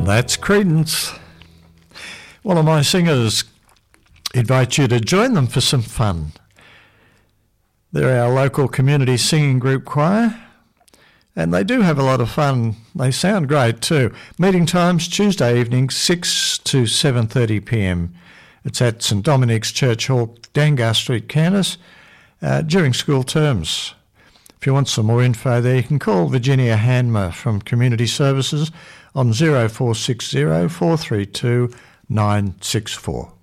That's Credence. One of my singers invites you to join them for some fun. They're our local community singing group choir, and they do have a lot of fun. They sound great too. Meeting times Tuesday evening, 6 to 7:30 p.m. It's at St Dominic's Church Hall, Dangar Street, Cairns, during school terms. If you want some more info there, you can call Virginia Hanmer from Community Services on 0460 432 964.